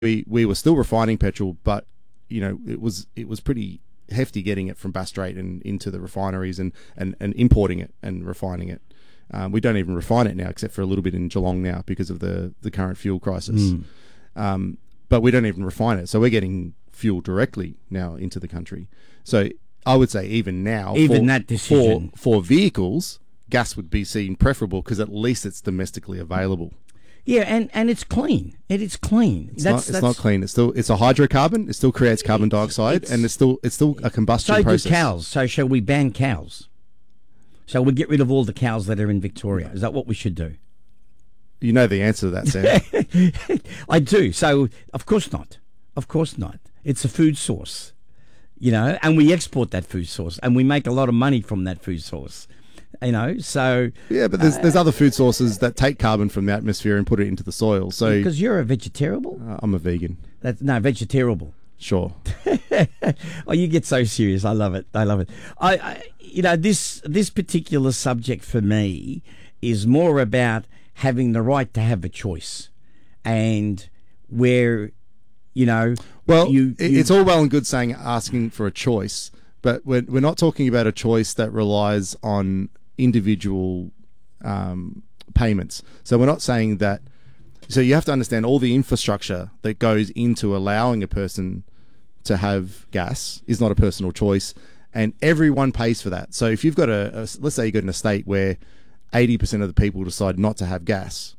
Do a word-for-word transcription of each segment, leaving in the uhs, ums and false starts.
we, we were still refining petrol, but you know it was it was pretty hefty getting it from Bass Strait and into the refineries and, and, and importing it and refining it. Um, we don't even refine it now, except for a little bit in Geelong now because of the, the current fuel crisis. Mm. Um, but we don't even refine it, so we're getting fuel directly now into the country. So I would say even now, even for, that decision for, for vehicles, gas would be seen preferable because at least it's domestically available. Yeah, and, and it's clean. It is clean. It's, that's, not, it's that's, not clean. It's still it's a hydrocarbon. It still creates carbon dioxide, it's, and it's still it's still a combustion so process. So do cows. So shall we ban cows? Shall we get rid of all the cows that are in Victoria? Is that what we should do? You know the answer to that, Sam. I do. So of course not. Of course not. It's a food source, you know, and we export that food source, and we make a lot of money from that food source. You know, so yeah, but there's uh, there's other food sources that take carbon from the atmosphere and put it into the soil. So because you're a vegetarian, uh, I'm a vegan. That's no vegetarian. Sure. Oh, you get so serious. I love it. I love it. I, I, you know, this this particular subject for me is more about having the right to have a choice, and where, you know, well, you, you it's all well and good saying asking for a choice, but we're we're not talking about a choice that relies on individual um, payments. So we're not saying that. So you have to understand all the infrastructure that goes into allowing a person to have gas is not a personal choice, and everyone pays for that. So if you've got a, a let's say you've got an estate where eighty percent of the people decide not to have gas,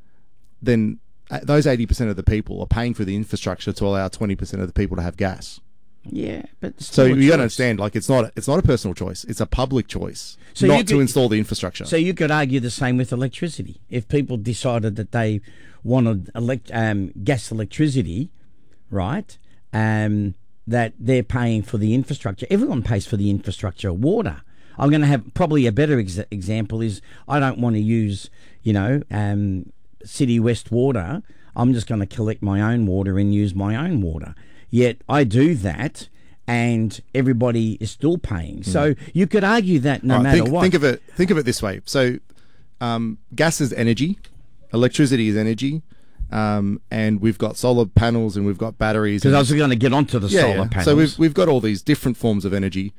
then those eighty percent of the people are paying for the infrastructure to allow twenty percent of the people to have gas. Yeah, but so you got to understand, like it's not it's not a personal choice; it's a public choice, so not could, to install the infrastructure. So you could argue the same with electricity. If people decided that they wanted elect, um, gas electricity, right, um, that they're paying for the infrastructure. Everyone pays for the infrastructure. Water. I'm going to have probably a better ex- example is I don't want to use, you know, um, City West water. I'm just going to collect my own water and use my own water. Yet I do that, and everybody is still paying. So mm. you could argue that no right, matter think, what. Think of it. Think of it this way. So, um, gas is energy, electricity is energy, um, and we've got solar panels and we've got batteries. Because I was going to get onto the yeah, solar yeah. panels. So we've we've got all these different forms of energy.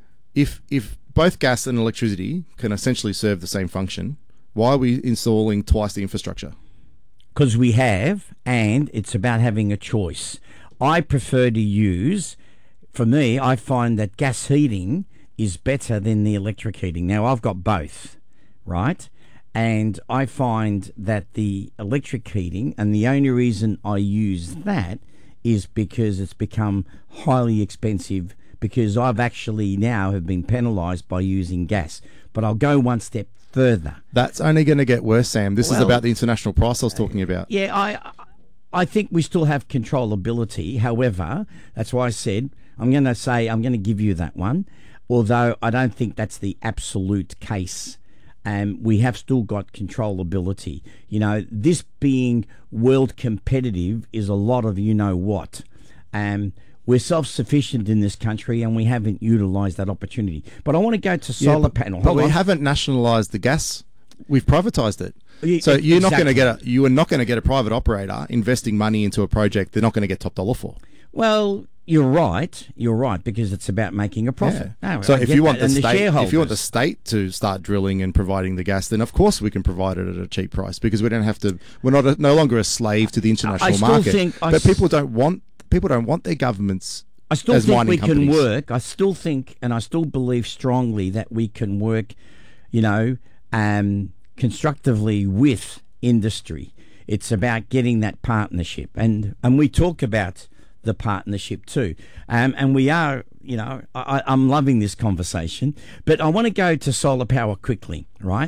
If if both gas and electricity can essentially serve the same function, why are we installing twice the infrastructure? Because we have, and it's about having a choice. I prefer to use, for me, I find that gas heating is better than the electric heating. Now, I've got both, right? And I find that the electric heating, and the only reason I use that is because it's become highly expensive, because I've actually now have been penalised by using gas. But I'll go one step further. That's only going to get worse, Sam. This well, is about the international price I was talking about. Yeah, I... I think we still have controllability. However, that's why I said I'm going to say I'm going to give you that one, although I don't think that's the absolute case. Um, we have still got controllability. You know, this being world competitive is a lot of you know what. Um, we're self-sufficient in this country, and we haven't utilised that opportunity. But I want to go to solar yeah, but, panel. But Hold we on. haven't nationalised the gas. We've privatised it. Yeah, so you're exactly. not going to get a you are not going to get a private operator investing money into a project they're not going to get top dollar for. Well, you're right. You're right, because it's about making a profit. Yeah. No, so I if you want the and state, the if you want the state to start drilling and providing the gas, then of course we can provide it at a cheap price, because we don't have to. We're not a, no longer a slave to the international I still market. Think but I people don't want people don't want their governments. I still as think mining we companies. can work. I still think, and I still believe strongly that we can work, you know, um, constructively with industry. It's about getting that partnership, and and we talk about the partnership too, um, and we are, you know, I, I'm loving this conversation. But I want to go to solar power quickly, right?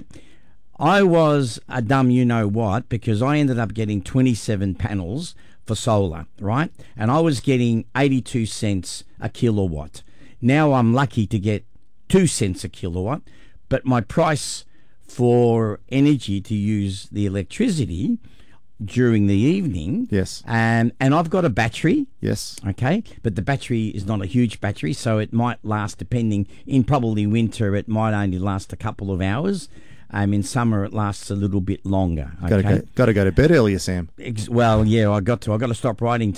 I was a dumb you know what, because I ended up getting twenty-seven panels for solar, right? And I was getting eighty-two cents a kilowatt. Now I'm lucky to get two cents a kilowatt, but my price for energy to use the electricity during the evening. Yes. Um, and I've got a battery. Yes. Okay. But the battery is not a huge battery, so it might last, depending, in probably winter, it might only last a couple of hours. Um, in summer, it lasts a little bit longer. Okay? Got to go, got to go to bed earlier, Sam. Ex- well, yeah, I got to. I got to stop writing